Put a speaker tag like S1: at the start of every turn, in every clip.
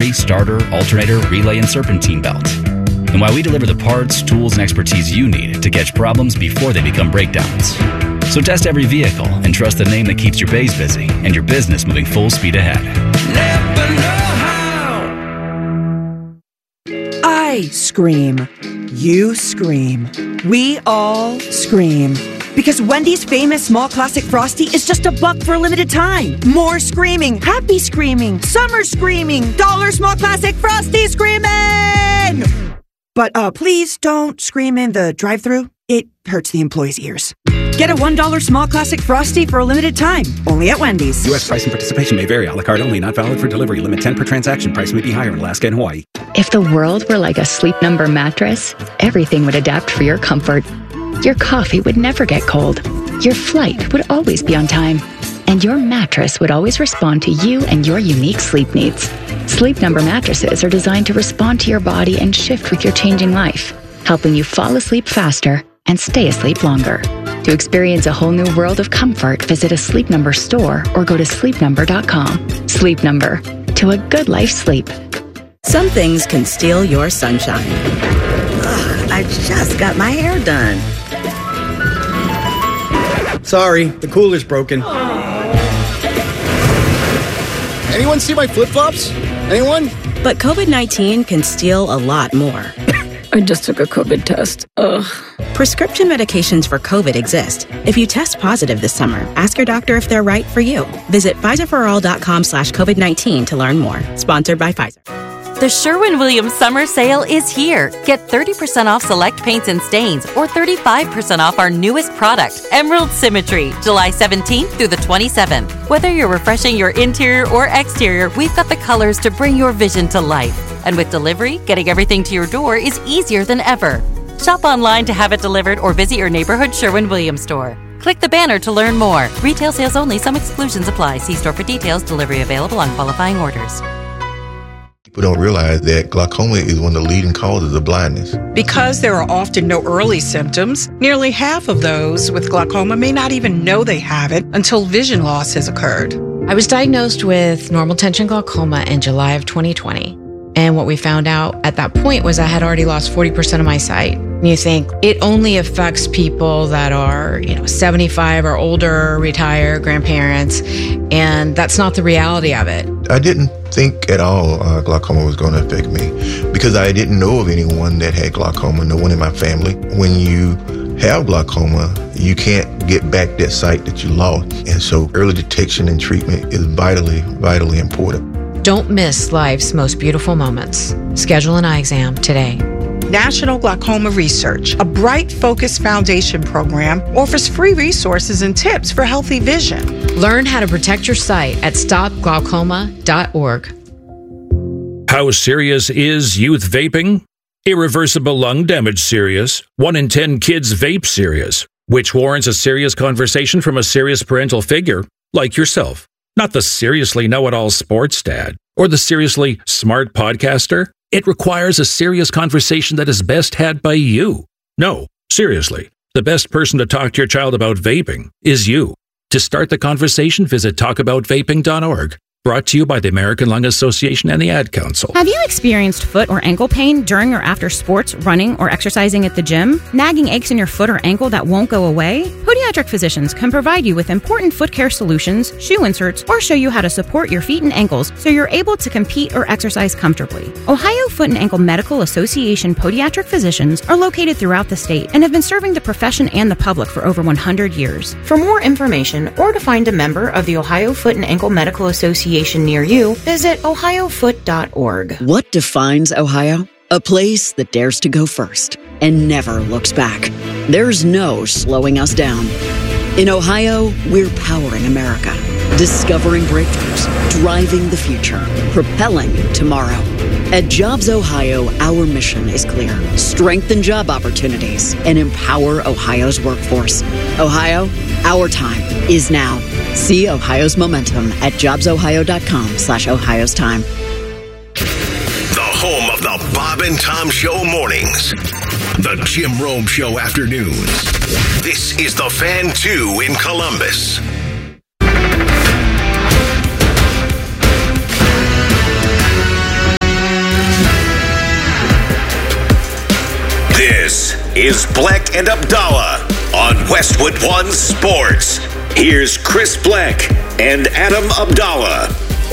S1: battery, starter, alternator, relay, and serpentine belt. And why we deliver the parts, tools, and expertise you need to catch problems before they become breakdowns. So test every vehicle and trust the name that keeps your bays busy and your business moving full speed ahead.
S2: Never know how.
S3: I scream. You scream. We all scream. Because Wendy's famous small classic Frosty is just $1 for a limited time. More screaming, happy screaming, summer screaming, dollar small classic Frosty screaming! But please don't scream in the drive-thru. It hurts the employees' ears. Get a $1 small classic Frosty for a limited time. Only at Wendy's.
S4: U.S. price and participation may vary. A la carte only. Not valid for delivery. Limit 10 per transaction. Price may be higher in Alaska and Hawaii.
S5: If the world were like a Sleep Number mattress, everything would adapt for your comfort. Your coffee would never get cold. Your flight would always be on time. And your mattress would always respond to you and your unique sleep needs. Sleep Number mattresses are designed to respond to your body and shift with your changing life, helping you fall asleep faster and stay asleep longer. To experience a whole new world of comfort, visit a Sleep Number store or go to sleepnumber.com. Sleep Number. To a good life sleep.
S6: Some things can steal your sunshine. Ugh, I just got my hair done.
S7: Sorry, the cooler's broken. Anyone see my flip-flops? Anyone?
S6: But COVID-19 can steal a lot more.
S8: I just took a COVID test. Ugh.
S6: Prescription medications for COVID exist. If you test positive this summer, ask your doctor if they're right for you. Visit PfizerForAll.com/COVID-19 to learn more. Sponsored by Pfizer.
S9: The Sherwin-Williams Summer Sale is here. Get 30% off select paints and stains or 35% off our newest product, Emerald Symmetry, July 17th through the 27th. Whether you're refreshing your interior or exterior, we've got the colors to bring your vision to life. And with delivery, getting everything to your door is easier than ever. Shop online to have it delivered or visit your neighborhood Sherwin-Williams store. Click the banner to learn more. Retail sales only. Some exclusions apply. See store for details. Delivery available on qualifying orders.
S10: People don't realize that glaucoma is one of the leading causes of blindness.
S11: Because there are often no early symptoms, nearly half of those with glaucoma may not even know they have it until vision loss has occurred.
S12: I was diagnosed with normal tension glaucoma in July of 2020. And what we found out at that point was I had already lost 40% of my sight. And you think it only affects people that are, 75 or older, retired, grandparents, and that's not the reality of it.
S10: I didn't think at all glaucoma was going to affect me because I didn't know of anyone that had glaucoma, no one in my family. When you have glaucoma, you can't get back that sight that you lost. And so early detection and treatment is vitally, vitally important.
S12: Don't miss life's most beautiful moments. Schedule an eye exam today.
S11: National Glaucoma Research, a Bright Focus Foundation program, offers free resources and tips for healthy vision.
S12: Learn how to protect your sight at stopglaucoma.org.
S13: How serious is youth vaping? Irreversible lung damage serious. 1 in 10 kids vape serious, which warrants a serious conversation from a serious parental figure like yourself. Not the seriously know-it-all sports dad or the seriously smart podcaster. It requires a serious conversation that is best had by you. No, seriously, the best person to talk to your child about vaping is you. To start the conversation, visit talkaboutvaping.org. Brought to you by the American Lung Association and the Ad Council.
S14: Have you experienced foot or ankle pain during or after sports, running, or exercising at the gym? Nagging aches in your foot or ankle that won't go away? Podiatric physicians can provide you with important foot care solutions, shoe inserts, or show you how to support your feet and ankles so you're able to compete or exercise comfortably. Ohio Foot and Ankle Medical Association podiatric physicians are located throughout the state and have been serving the profession and the public for over 100 years. For more information or to find a member of the Ohio Foot and Ankle Medical Association near you, visit ohiofoot.org.
S15: What defines Ohio? A place that dares to go first and never looks back. There's no slowing us down. In Ohio, we're powering America, discovering breakthroughs, driving the future, propelling tomorrow. At Jobs Ohio, our mission is clear. Strengthen job opportunities and empower Ohio's workforce. Ohio, our time is now. See Ohio's momentum at jobsohio.com/Ohio's time.
S16: The home of the Bob and Tom Show mornings. The Jim Rome Show afternoons. This is the Fan 2 in Columbus. is Bleck and Abdallah on Westwood One Sports. Here's Chris Bleck and Adam Abdallah.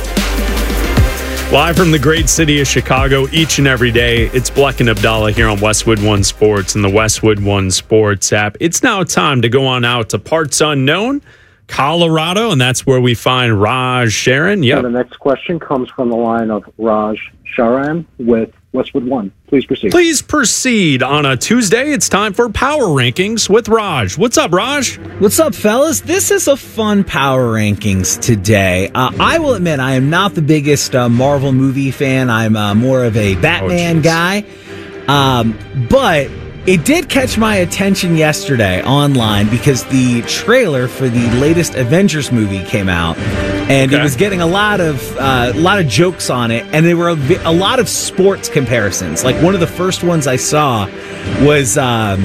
S17: Live from the great city of Chicago each and every day, it's Bleck and Abdallah here on Westwood One Sports and the Westwood One Sports app. It's now time to go on out to Parts Unknown, Colorado, and that's where we find Raj Sharon. Yep.
S18: The next question comes from the line of Raj Sharan with Westwood One. Please proceed.
S17: Please proceed. On a Tuesday, it's time for Power Rankings with Raj. What's up, Raj?
S19: What's up, fellas? This is a fun Power Rankings today. I will admit I am not the biggest Marvel movie fan. I'm more of a Batman guy. But it did catch my attention yesterday online because the trailer for the latest Avengers movie came out, and it was getting a lot of jokes on it, and there were a lot of sports comparisons. Like one of the first ones I saw was,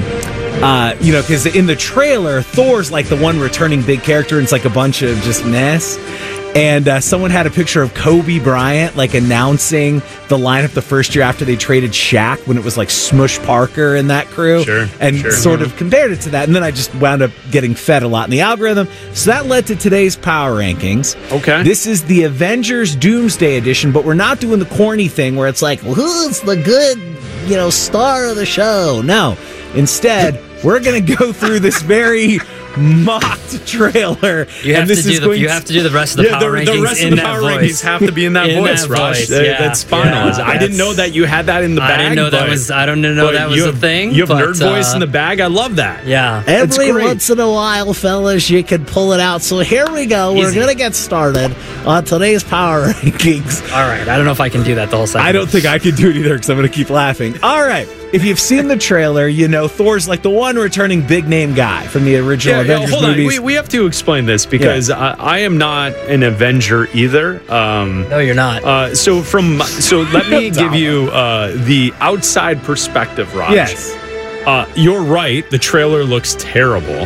S19: because in the trailer, Thor's like the one returning big character, and it's like a bunch of just mess. And someone had a picture of Kobe Bryant, like, announcing the lineup the first year after they traded Shaq when it was, like, Smush Parker and that crew. Sort of compared it to that. And then I just wound up getting fed a lot in the algorithm. So that led to today's Power Rankings. Okay. This is the Avengers Doomsday Edition, but we're not doing the corny thing where it's like, well, who's the good, star of the show? No. Instead, we're going to go through this very mocked trailer.
S20: You have to do the rest of the Power Rankings.
S17: The rest of the Power Rankings have to be in that voice, Raj. That's final. I didn't know that you had that in the bag.
S20: I didn't know that was a thing.
S17: You have nerd voice in the bag. I love that.
S20: Yeah.
S19: Every once in a while, fellas, you can pull it out. So here we go. We're going to get started on today's Power Rankings.
S20: All right. I don't know if I can do that the whole segment.
S19: I don't think I can do it either because I'm going to keep laughing. All right. If you've seen the trailer, you know Thor's like the one returning big name guy from the original Avengers movies.
S17: We have to explain this because I am not an Avenger either.
S20: No, you're not.
S17: So let me give you the outside perspective, Raj.
S19: Yes.
S17: You're right. The trailer looks terrible.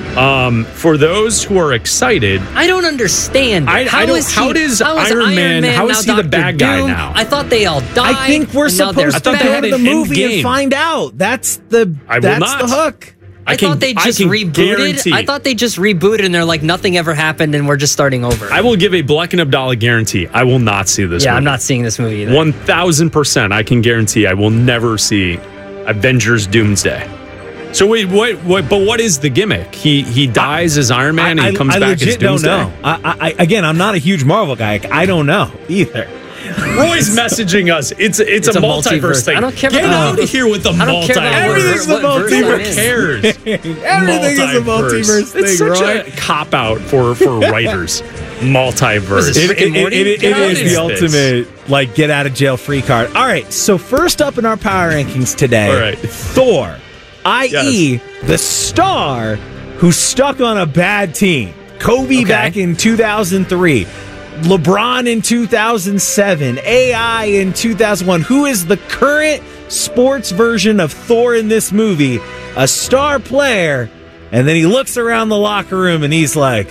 S17: For those who are excited,
S20: I don't understand.
S17: How does Iron Man? How is he the bad guy now?
S20: I thought they all died.
S19: I think we're supposed to go to the movie and find out. That's the hook.
S20: I thought they just rebooted. I thought they just rebooted and they're like nothing ever happened and we're just starting over.
S17: I will give a Bleck and Abdallah guarantee. I will not see this movie.
S20: I'm not seeing this movie either.
S17: 1,000%. I can guarantee I will never see Avengers Doomsday. So wait, but what is the gimmick? He dies as Iron Man and he comes back as Doomsday?
S19: I legit don't know. Again, I'm not a huge Marvel guy. I don't know either.
S17: Roy's messaging us. It's a multiverse thing.
S20: I don't care
S17: about
S20: Get
S17: out of here with the multiverse.
S19: Everything's a multiverse.
S17: Who cares?
S19: Everything is a multiverse thing,
S17: It's such a cop-out for writers. Multiverse.
S19: It is the ultimate, like, get-out-of-jail-free card. All right, so first up in our Power Rankings today, Thor, i.e. the star who stuck on a bad team. Kobe back in 2003. LeBron in 2007, AI in 2001. Who is the current sports version of Thor in this movie? A star player, and then he looks around the locker room and he's like,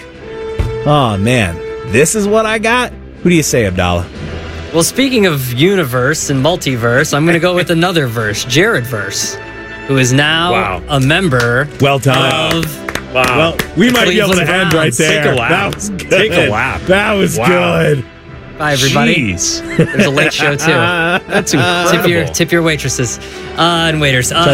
S19: oh man, this is what I got? Who do you say, Abdallah?
S20: Well, speaking of universe and multiverse, I'm going to go with another verse, Jared Verse, who is now a member
S19: well done.
S17: Well,
S19: we might be able to end right there.
S17: Take a lap.
S19: That was good.
S17: Take a lap.
S19: That was good.
S20: Bye, everybody.
S17: Jeez.
S20: There's a late show, too.
S17: That's incredible.
S20: Tip your waitresses and waiters. I'm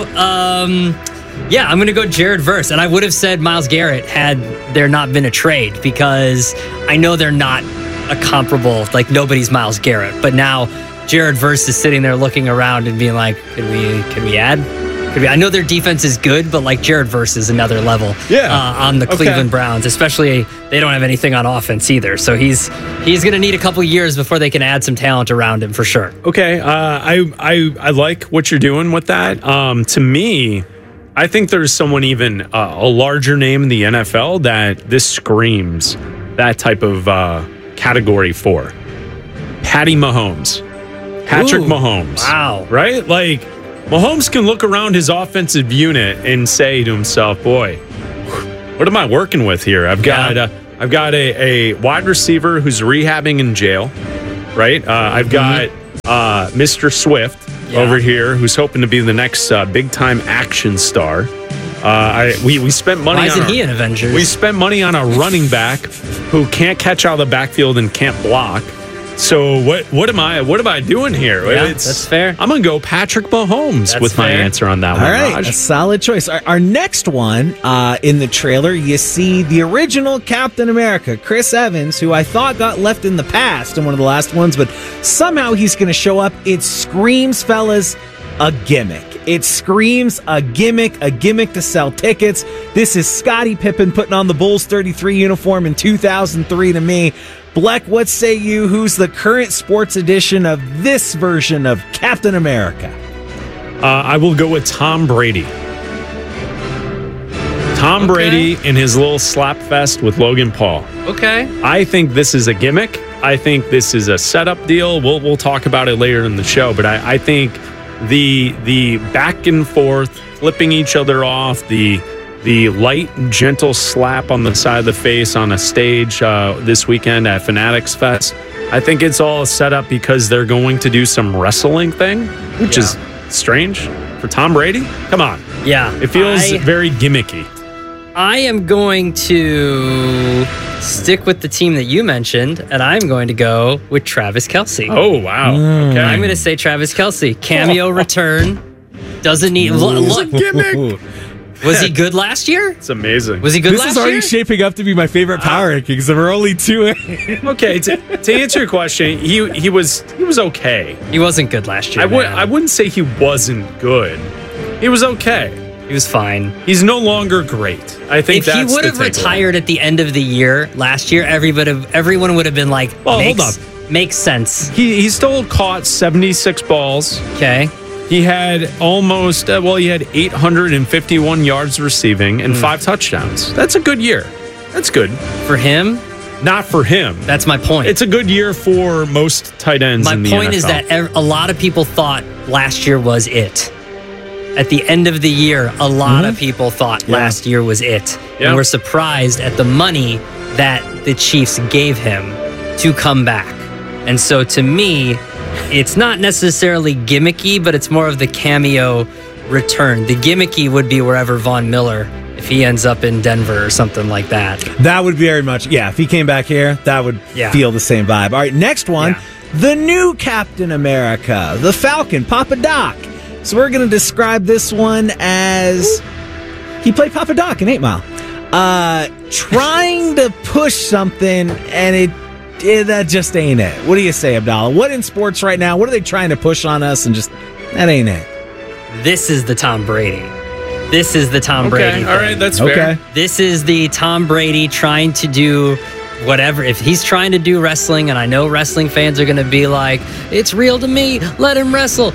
S20: going to go Jared Verse. And I would have said Myles Garrett had there not been a trade because I know they're not a comparable, like nobody's Myles Garrett. But now Jared Verse is sitting there looking around and being like, can we add? I know their defense is good, but like Jared Verse is another level on the Cleveland Browns, especially they don't have anything on offense either. So he's going to need a couple years before they can add some talent around him for sure.
S17: Okay, I like what you're doing with that. To me, I think there's someone even a larger name in the NFL that this screams that type of category for. Patty Mahomes. Patrick Mahomes.
S20: Wow.
S17: Right? Like, Mahomes can look around his offensive unit and say to himself, boy, what am I working with here? I've got a wide receiver who's rehabbing in jail, right? I've got Mr. Swift over here, who's hoping to be the next big-time action star. We spent money.
S20: Why
S17: on
S20: isn't he in Avengers?
S17: We spent money on a running back who can't catch out of the backfield and can't block. So what am I doing here?
S20: Yeah, that's fair.
S17: I'm gonna go Patrick Mahomes with my answer on that one.
S19: All right,
S17: Raj.
S19: a solid choice. Our next one in the trailer, you see the original Captain America, Chris Evans, who I thought got left in the past in one of the last ones, but somehow he's going to show up. It screams, fellas, a gimmick. It screams a gimmick to sell tickets. This is Scottie Pippen putting on the Bulls 33 uniform in 2003 to me. Bleck, what say you? Who's the current sports edition of this version of Captain America?
S17: I will go with Tom Brady. Tom Brady in his little slap fest with Logan Paul.
S20: Okay.
S17: I think this is a gimmick. I think this is a setup deal. We'll talk about it later in the show, but I think the back and forth, flipping each other off, the light, gentle slap on the side of the face on a stage this weekend at Fanatics Fest. I think it's all set up because they're going to do some wrestling thing, which is strange for Tom Brady. Come on.
S20: Yeah.
S17: It feels very gimmicky.
S20: I am going to stick with the team that you mentioned, and I'm going to go with Travis Kelce.
S17: Oh, wow. Okay.
S20: I'm going to say Travis Kelce. Cameo return. Doesn't need... Look,
S17: gimmick.
S20: Was he good last year?
S17: It's amazing.
S20: Was he good last year?
S19: This is already shaping up to be my favorite power rankings. There were only two.
S17: Okay, to answer your question, he was okay.
S20: He wasn't good last year.
S17: I wouldn't say he wasn't good. He was okay.
S20: He was fine.
S17: He's no longer great. I think
S20: if he would have retired at the end of the year last year, everyone would have been like,
S17: hold up.
S20: Makes sense.
S17: He still caught 76 balls.
S20: Okay.
S17: He had almost, he had 851 yards receiving and 5 touchdowns. That's a good year. That's good.
S20: For him?
S17: Not for him.
S20: That's my point.
S17: It's a good year for most tight ends in the NFL.
S20: My point is that a lot of people thought last year was it. At the end of the year, a lot of people thought last year was it.
S17: Yeah.
S20: And were surprised at the money that the Chiefs gave him to come back. And so to me, it's not necessarily gimmicky, but it's more of the cameo return. The gimmicky would be wherever Von Miller, if he ends up in Denver or something like that.
S19: That would very much, if he came back here, that would feel the same vibe. All right, next one, the new Captain America, the Falcon, Papa Doc. So we're going to describe this one as he played Papa Doc in 8 Mile. Trying to push something, and that just ain't it. What do you say, Abdallah? What in sports right now? What are they trying to push on us? And just, that ain't it.
S20: This is the Tom Brady. This is the Tom Brady thing.
S17: All right, that's fair.
S20: This is the Tom Brady trying to do whatever. If he's trying to do wrestling, and I know wrestling fans are going to be like, it's real to me, let him wrestle.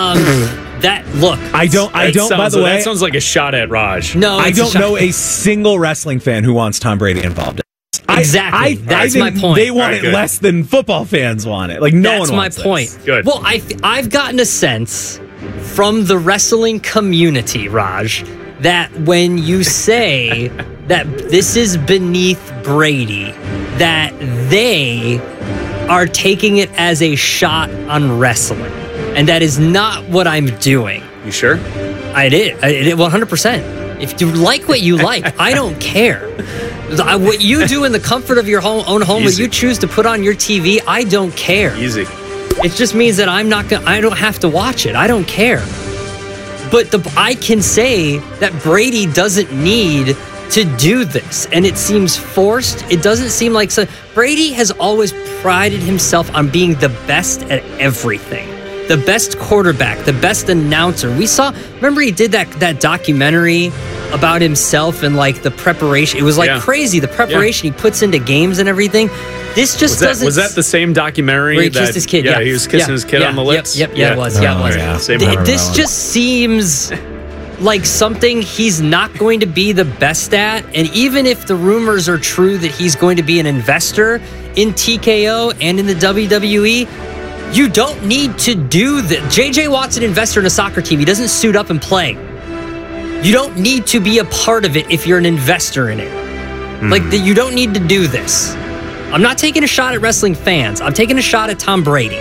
S19: I don't, by the way.
S17: That sounds like a shot at Raj.
S20: No,
S19: I don't know a single wrestling fan who wants Tom Brady involved.
S20: Exactly. That's my point.
S19: They want it less than football fans want it. Like, no one wants
S20: That's my point.
S19: This.
S17: Good.
S20: Well, I've gotten a sense from the wrestling community, Raj, that when you say that this is beneath Brady, that they are taking it as a shot on wrestling. And that is not what I'm doing.
S17: You sure?
S20: I did 100%. If you like what you like, I don't care. What you do in the comfort of your own home, what you choose to put on your TV, I don't care.
S17: Easy.
S20: It just means that I don't have to watch it. I don't care. But I can say that Brady doesn't need to do this, and it seems forced. It doesn't seem like Brady has always prided himself on being the best at everything. The best quarterback, the best announcer. Remember he did that documentary about himself and like the preparation. It was like crazy, the preparation he puts into games and everything. This just doesn't...
S17: Was that the same documentary?
S20: Where he kissed his kid,
S17: he was kissing his kid on the lips?
S20: Yep, it was. Yeah, it was. This just seems like something he's not going to be the best at. And even if the rumors are true that he's going to be an investor in TKO and in the WWE... You don't need to do that. J.J. Watt's an investor in a soccer team. He doesn't suit up and play. You don't need to be a part of it if you're an investor in it. You don't need to do this. I'm not taking a shot at wrestling fans. I'm taking a shot at Tom Brady.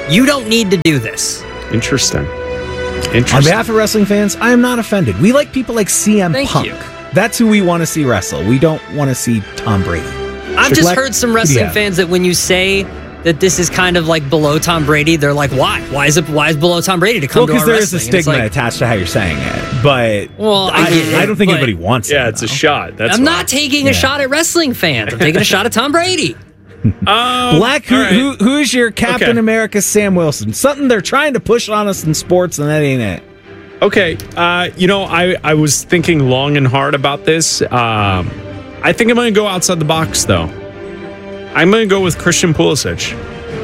S20: You don't need to do this.
S17: Interesting.
S19: On behalf of wrestling fans, I am not offended. We like people like CM Punk.
S20: you.
S19: That's who we want to see wrestle. We don't want to see Tom Brady.
S20: I've just heard some wrestling fans that when you say that this is kind of like below Tom Brady, they're like, why? Why is below Tom Brady to come to our wrestling?
S19: Because there is a stigma attached to how you're saying it. But I don't think anybody wants it.
S17: Yeah, it's a shot.
S20: I'm not taking a shot at wrestling fans. I'm taking a shot at Tom Brady.
S19: Black, who's your Captain America Sam Wilson? Something they're trying to push on us in sports, and that ain't it.
S17: Okay, I was thinking long and hard about this. I think I'm going to go outside the box, though. I'm going to go with Christian Pulisic.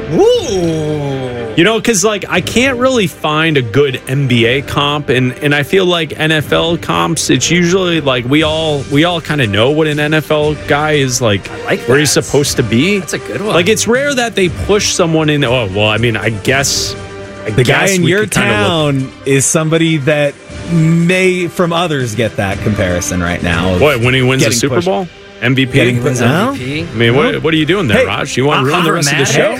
S20: Ooh.
S17: Because I can't really find a good NBA comp, and I feel like NFL comps, it's usually like we all kind of know what an NFL guy is like where he's supposed to be.
S20: That's a good one.
S17: Like, it's rare that they push someone in. Oh, well, I mean, I guess
S19: the guy in your town is somebody that may, from others, get that comparison right now.
S17: What, when he wins the Super Bowl? MVP?
S20: MVP?
S17: I mean, what are you doing there, Raj? You want to ruin the rest of the show?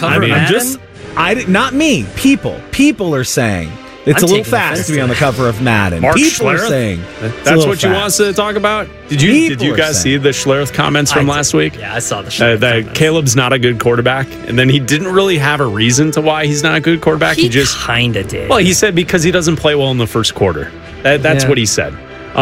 S19: Not me. People are saying it's a little fast to be on the cover of Madden.
S17: Mark
S19: People
S17: Schlereth?
S19: are saying
S17: that's what you want us to talk about. Did you guys see the Schlereth comments from last week?
S20: Yeah, I saw the Schlereth
S17: that Caleb's not a good quarterback, and then he didn't really have a reason to why he's not a good quarterback.
S20: He just kind of did.
S17: Well, he said because he doesn't play well in the first quarter. That's what he said.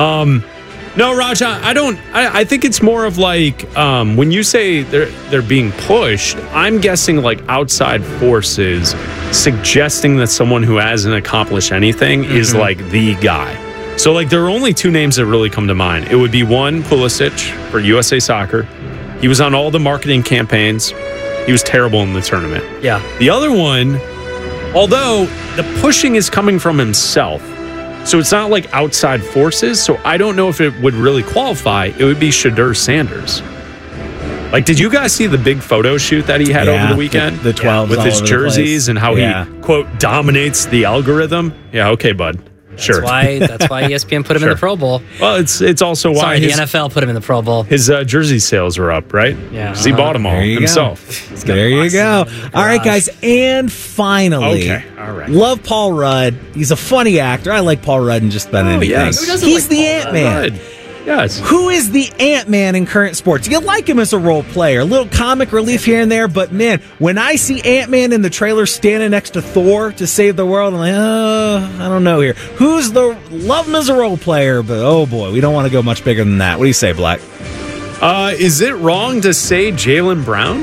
S17: No, Raj, I don't. I think it's more of like when you say they're being pushed, I'm guessing like outside forces suggesting that someone who hasn't accomplished anything is like the guy. So like there are only two names that really come to mind. It would be one, Pulisic for USA Soccer. He was on all the marketing campaigns. He was terrible in the tournament.
S20: Yeah.
S17: The other one, although the pushing is coming from himself. So it's not like outside forces. So I don't know if it would really qualify. It would be Shedeur Sanders. Like, did you guys see the big photo shoot that he had over the weekend?
S19: The 12s
S17: with his jerseys and how he, quote, dominates the algorithm? Yeah, okay, bud. Sure.
S20: That's why ESPN put him in the Pro Bowl.
S17: Well, it's also why
S20: the NFL put him in the Pro Bowl.
S17: His jersey sales were up, right?
S20: Yeah.
S17: Because he bought them all himself.
S19: There you go. All right, guys. And finally,
S17: all right.
S19: Love Paul Rudd. He's a funny actor. I like Paul Rudd in just about anything.
S17: Yes.
S20: Who doesn't
S19: He's
S20: like
S19: the
S20: Paul
S19: Ant-Man.
S17: Rudd? Yes.
S19: Who is the Ant-Man in current sports? You like him as a role player, a little comic relief here and there, but man, when I see Ant-Man in the trailer standing next to Thor to save the world, I'm like, I don't know here. Love him as a role player, but oh boy, we don't want to go much bigger than that. What do you say, Black?
S17: Is it wrong to say Jaylen Brown?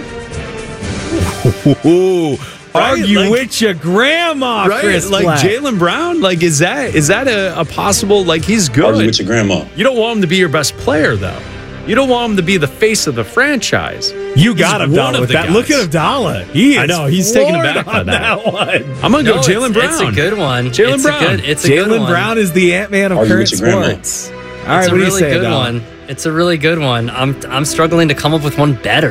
S19: Argue with your grandma,
S17: right?
S19: Chris
S17: Like
S19: Black.
S17: Jaylen Brown, like is that a possible? Like he's good.
S21: Argue with your grandma.
S17: You don't want him to be your best player, though. You don't want him to be the face of the franchise.
S19: You got Abdallah with that. Look at Abdallah.
S17: I know he's taken aback by that
S19: one.
S17: I'm gonna go Jaylen Brown.
S20: It's a good one.
S17: Jaylen Brown.
S20: It's a good one.
S19: Jaylen Brown is the Ant-Man of current sports. All right, what do you say, Abdallah?
S20: It's a really good one. I'm struggling to come up with one better.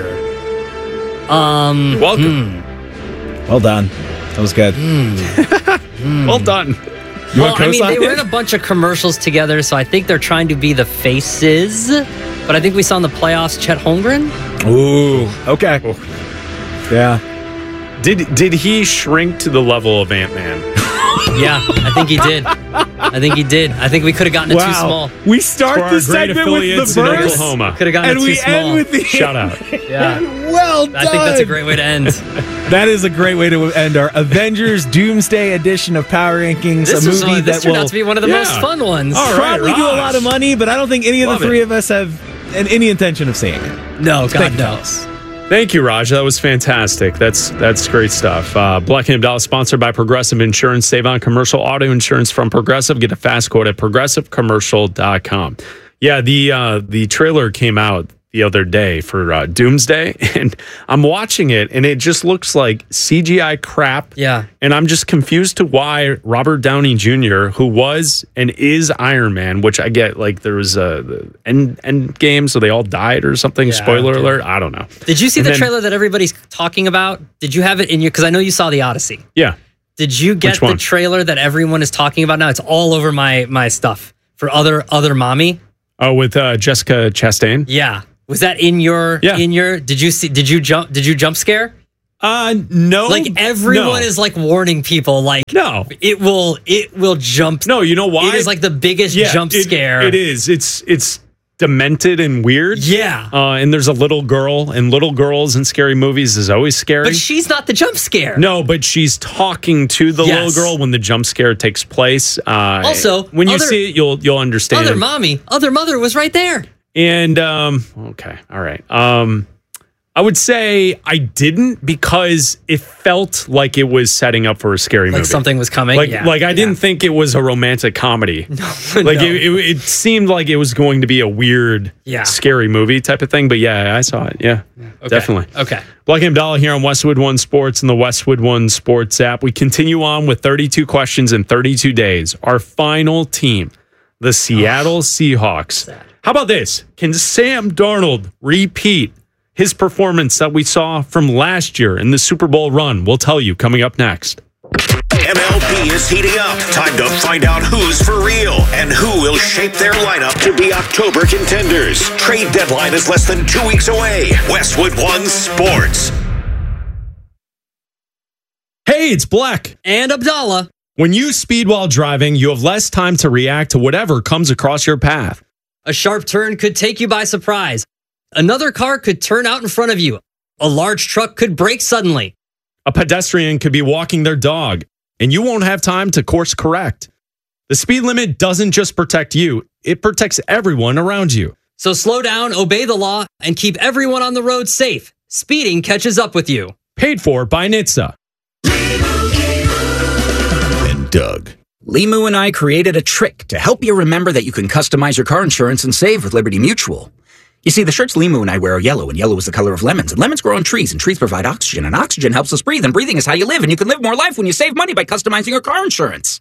S17: You're welcome.
S19: Well done. That was good.
S17: Well done.
S20: Well, I mean, they were in a bunch of commercials together, so I think they're trying to be the faces. But I think we saw in the playoffs Chet Holmgren.
S19: Ooh, okay. Yeah.
S17: Did he shrink to the level of Ant-Man?
S20: Yeah, I think he did. I think we could have gotten it too small.
S19: We start the segment with the verse,
S17: Oklahoma.
S20: Could have gotten it too small.
S19: And we end with the
S17: shout out.
S20: Yeah.
S19: Well done.
S20: I think that's a great way to end.
S19: That is a great way to end our Avengers Doomsday edition of Power Rankings.
S20: This
S19: a movie that
S20: turned
S19: will
S20: out to be one of the most fun ones.
S19: Probably do a lot of money, but I don't think any of the three of us have any intention of seeing it.
S20: No, God no.
S17: Thank you, Raj. That was fantastic. That's great stuff. Black and Abdallah, sponsored by Progressive Insurance. Save on commercial auto insurance from Progressive. Get a fast quote at progressivecommercial.com. Yeah, the trailer came out the other day for Doomsday, and I'm watching it, and it just looks like CGI crap.
S20: Yeah.
S17: And I'm just confused to why Robert Downey Jr., who was and is Iron Man, which I get, like there was the end game, so they all died or something.
S20: Yeah,
S17: Spoiler alert. I don't know.
S20: Did you see the trailer that everybody's talking about? Did you have it in your? Because I know you saw the Odyssey.
S17: Yeah.
S20: Did you get the trailer that everyone is talking about now? It's all over my stuff for other mommy.
S17: Oh, with Jessica Chastain.
S20: Yeah. Was that in your?
S17: Yeah.
S20: Did you jump scare?
S17: No.
S20: Like everyone is like warning people. Like
S17: no,
S20: it will jump.
S17: No, you know why?
S20: It is like the biggest jump scare.
S17: It is. It's demented and weird.
S20: Yeah.
S17: And there's a little girl, and little girls in scary movies is always scary.
S20: But she's not the jump scare.
S17: No, but she's talking to the little girl when the jump scare takes place.
S20: Also,
S17: when you see it, you'll understand.
S20: Other mother was right there.
S17: And okay, all right. I would say I didn't because it felt like it was setting up for a scary movie.
S20: Like something was coming.
S17: Like I didn't think it was a romantic comedy. It seemed like it was going to be a weird, scary movie type of thing. But yeah, I saw it. Yeah, definitely.
S20: Okay.
S17: Black and Abdallah here on Westwood One Sports and the Westwood One Sports app. We continue on with 32 questions in 32 days. Our final team, the Seattle Seahawks. How about this? Can Sam Darnold repeat his performance that we saw from last year in the Super Bowl run? We'll tell you coming up next.
S16: MLB is heating up. Time to find out who's for real and who will shape their lineup to be October contenders. Trade deadline is less than 2 weeks away. Westwood One Sports.
S17: Hey, it's Black.
S20: And Abdallah.
S17: When you speed while driving, you have less time to react to whatever comes across your path.
S20: A sharp turn could take you by surprise. Another car could turn out in front of you. A large truck could brake suddenly.
S17: A pedestrian could be walking their dog, and you won't have time to course correct. The speed limit doesn't just protect you, it protects everyone around you.
S20: So slow down, obey the law, and keep everyone on the road safe. Speeding catches up with you.
S17: Paid for by NHTSA.
S21: And Doug. Limu and I created a trick to help you remember that you can customize your car insurance and save with Liberty Mutual. You see, the shirts Limu and I wear are yellow, and yellow is the color of lemons. And lemons grow on trees, and trees provide oxygen. And oxygen helps us breathe, and breathing is how you live. And you can live more life when you save money by customizing your car insurance.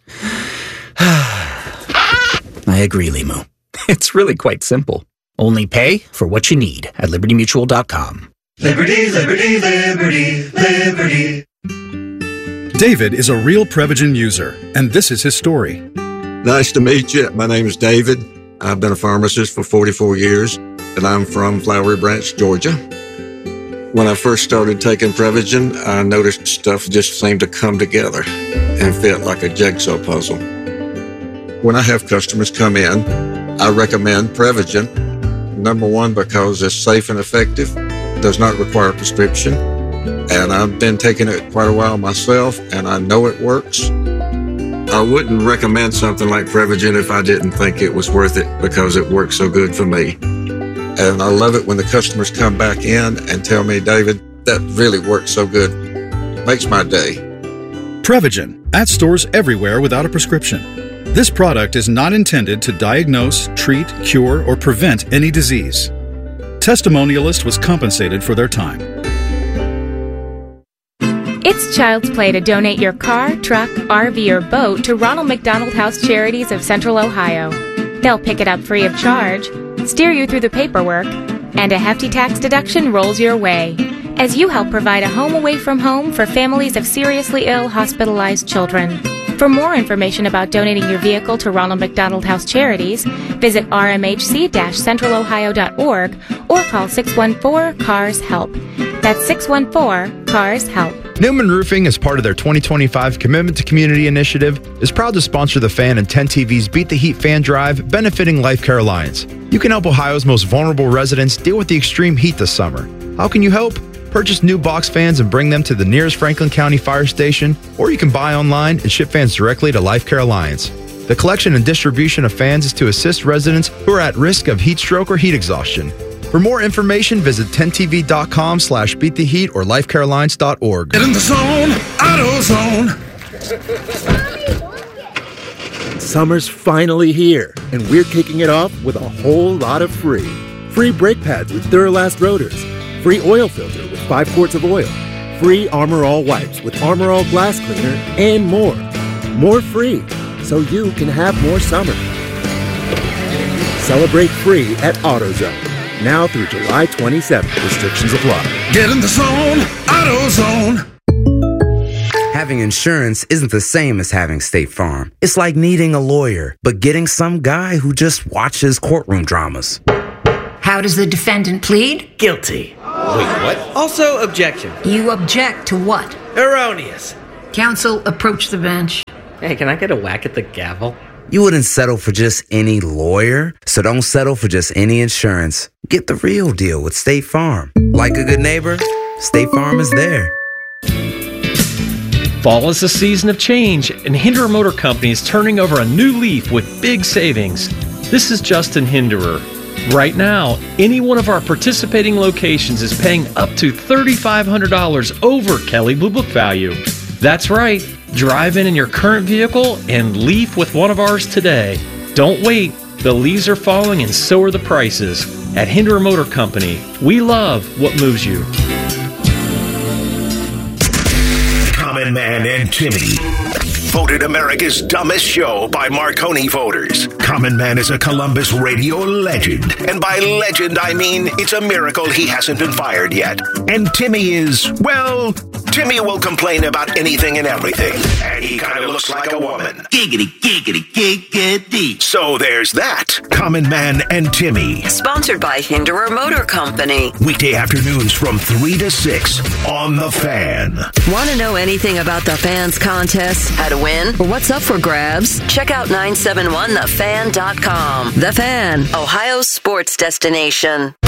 S21: I agree, Limu. It's really quite simple. Only pay for what you need at LibertyMutual.com.
S2: Liberty, liberty, liberty, liberty.
S22: David is a real Prevagen user, and this is his story.
S23: Nice to meet you. My name is David. I've been a pharmacist for 44 years. And I'm from Flowery Branch, Georgia. When I first started taking Prevagen, I noticed stuff just seemed to come together and fit like a jigsaw puzzle. When I have customers come in, I recommend Prevagen. Number one, because it's safe and effective, does not require a prescription, and I've been taking it quite a while myself, and I know it works. I wouldn't recommend something like Prevagen if I didn't think it was worth it because it works so good for me. And I love it when the customers come back in and tell me, David, that really works so good. Makes my day.
S22: Prevagen, at stores everywhere without a prescription. This product is not intended to diagnose, treat, cure, or prevent any disease. Testimonialist was compensated for their time.
S24: It's child's play to donate your car, truck, RV, or boat to Ronald McDonald House Charities of Central Ohio. They'll pick it up free of charge, steer you through the paperwork, and a hefty tax deduction rolls your way as you help provide a home away from home for families of seriously ill, hospitalized children. For more information about donating your vehicle to Ronald McDonald House Charities, visit rmhc-centralohio.org or call 614-CARS-HELP. That's 614-CARS-HELP.
S25: Newman Roofing, as part of their 2025 Commitment to Community initiative, is proud to sponsor The Fan and 10 TV's Beat the Heat fan drive, benefiting Life Care Alliance. You can help Ohio's most vulnerable residents deal with the extreme heat this summer. How can you help? Purchase new box fans and bring them to the nearest Franklin County Fire Station, or you can buy online and ship fans directly to Life Care Alliance. The collection and distribution of fans is to assist residents who are at risk of heat stroke or heat exhaustion. For more information, visit 10tv.com/beattheheat or lifecarealliance.org.
S2: Get in the zone, AutoZone.
S26: Summer's finally here, and we're kicking it off with a whole lot of free. Free brake pads with Duralast rotors. Free oil filter with 5 quarts of oil. Free Armor All wipes with Armor All glass cleaner, and more. More free, so you can have more summer. Celebrate free at AutoZone. Now through July 27th. Restrictions apply.
S2: Get in the zone, AutoZone.
S27: Having insurance isn't the same as having State Farm. It's like needing a lawyer, but getting some guy who just watches courtroom dramas.
S1: How does the defendant plead?
S3: Guilty. Wait, what? Also, objection.
S1: You object to what?
S3: Erroneous.
S1: Counsel, approach the bench.
S20: Hey, can I get a whack at the gavel?
S27: You wouldn't settle for just any lawyer, so don't settle for just any insurance. Get the real deal with State Farm. Like a good neighbor, State Farm is there.
S4: Fall is a season of change, and Hinderer Motor Company is turning over a new leaf with big savings. This is Justin Hinderer. Right now, any one of our participating locations is paying up to $3,500 over Kelley Blue Book value. That's right. Drive in your current vehicle and leaf with one of ours today. Don't wait. The leaves are falling and so are the prices. At Hinderer Motor Company, we love what moves you.
S16: Common Man and Timmy. Voted America's dumbest show by Marconi voters. Common Man is a Columbus radio legend. And by legend, I mean it's a miracle he hasn't been fired yet. And Timmy is, well, Timmy will complain about anything and everything. And he kind of looks like a woman. Giggity, giggity, giggity. So there's that. Common Man and Timmy.
S5: Sponsored by Hinderer Motor Company.
S16: Weekday afternoons from 3 to 6 on The Fan.
S5: Want to know anything about The Fan's contest? How to win? Or what's up for grabs? Check out 971thefan.com. The Fan, Ohio's sports destination.